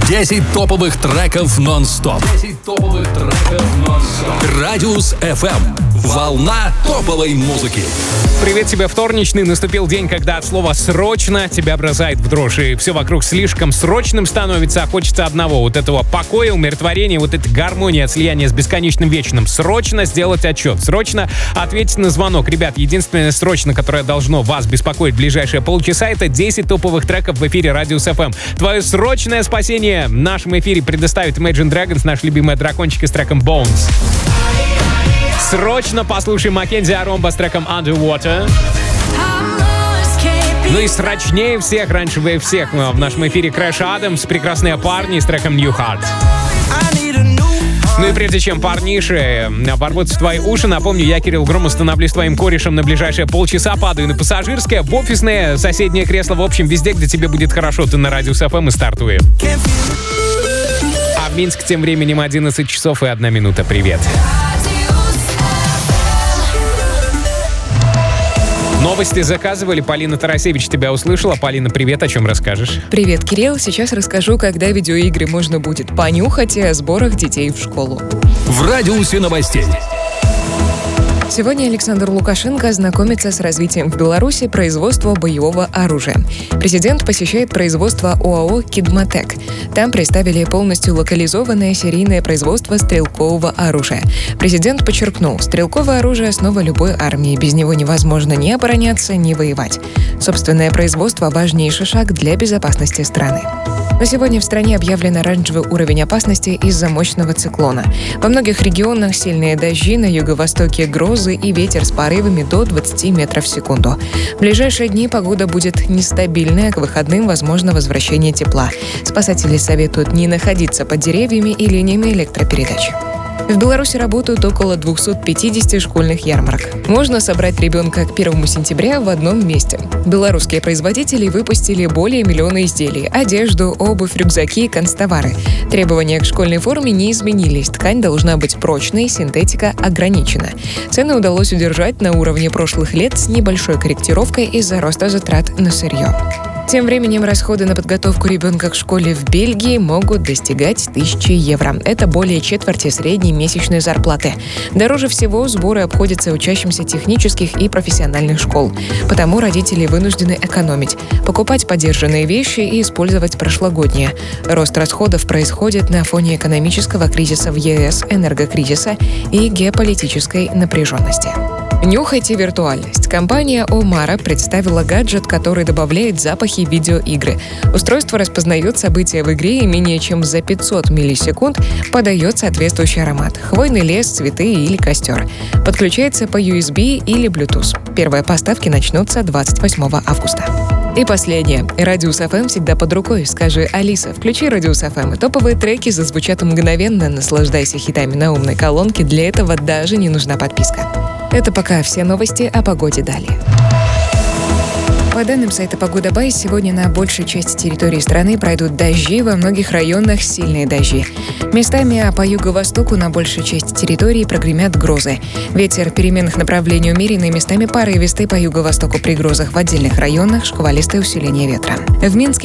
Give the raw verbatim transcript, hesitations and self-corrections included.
десять топовых треков нон-стоп. десять топовых треков нон-стоп. Радиус эф эм. Волна топовой музыки. Привет тебе, вторничный. Наступил день, когда от слова «срочно» тебя бросает в дрожь. И все вокруг слишком срочным становится, а хочется одного. Вот этого покоя, умиротворения, вот этой гармонии от слияния с бесконечным вечным. Срочно сделать отчет. Срочно ответить на звонок. Ребят, единственное срочно, которое должно вас беспокоить в ближайшие полчаса, это десять топовых треков в эфире Радиус эф эм. Твое срочное спасение в нашем эфире предоставит Imagine Dragons, наш любимый дракончик с треком Bones. Срочно послушаем Маккензи Аромба с треком Underwater. Ну и срочнее всех, раньше вы всех в нашем эфире Crash Adams, прекрасные парни с треком New Heart. Ну и прежде чем парниши ворвутся в твои уши, напомню, я, Кирилл Громов, становлюсь твоим корешем на ближайшие полчаса, падаю на пассажирское, в офисное, соседнее кресло, в общем, везде, где тебе будет хорошо, ты на Радиус эф эм и стартуем. А в Минске тем временем одиннадцать часов и одна минута. Привет. Новости заказывали. Полина Тарасевич тебя услышала. Полина, привет, о чем расскажешь? Привет, Кирилл. Сейчас расскажу, когда видеоигры можно будет понюхать, и о сборах детей в школу. В радиусе новостей. Сегодня Александр Лукашенко знакомится с развитием в Беларуси производства боевого оружия. Президент посещает производство ОАО «Кидмотек». Там представили полностью локализованное серийное производство стрелкового оружия. Президент подчеркнул, стрелковое оружие – основа любой армии. Без него невозможно ни обороняться, ни воевать. Собственное производство – важнейший шаг для безопасности страны. На сегодня в стране объявлен оранжевый уровень опасности из-за мощного циклона. Во многих регионах сильные дожди, на юго-востоке грозы и ветер с порывами до двадцати метров в секунду. В ближайшие дни погода будет нестабильная, к выходным возможно возвращение тепла. Спасатели советуют не находиться под деревьями и линиями электропередач. В Беларуси работают около двести пятьдесят школьных ярмарок. Можно собрать ребенка к первому сентября в одном месте. Белорусские производители выпустили более миллиона изделий: одежду, обувь, рюкзаки, канцтовары. Требования к школьной форме не изменились. Ткань должна быть прочной, синтетика ограничена. Цены удалось удержать на уровне прошлых лет с небольшой корректировкой из-за роста затрат на сырье. Тем временем расходы на подготовку ребенка к школе в Бельгии могут достигать тысячи евро. Это более четверти средней месячной зарплаты. Дороже всего сборы обходятся учащимся технических и профессиональных школ. Потому родители вынуждены экономить, покупать подержанные вещи и использовать прошлогодние. Рост расходов происходит на фоне экономического кризиса в е эс, энергокризиса и геополитической напряженности. Нюхайте виртуальность. Компания Омара представила гаджет, который добавляет запахи в видеоигры. Устройство распознает события в игре и менее чем за пятьсот миллисекунд подает соответствующий аромат: хвойный лес, цветы или костер. Подключается по ю эс би или Bluetooth. Первые поставки начнутся двадцать восьмого августа. И последнее. Радиус эф эм всегда под рукой. Скажи: Алиса, включи Радиус эф эм, и топовые треки зазвучат мгновенно. Наслаждайся хитами на умной колонке. Для этого даже не нужна подписка. Это пока все новости, о погоде далее. По данным сайта «Погода Бай», сегодня на большей части территории страны пройдут дожди, во многих районах сильные дожди. Местами, а по юго-востоку на большей части территории прогремят грозы. Ветер переменных направлений умеренный, местами порывистый, по юго-востоку при грозах в отдельных районах шквалистое усиление ветра. В Минске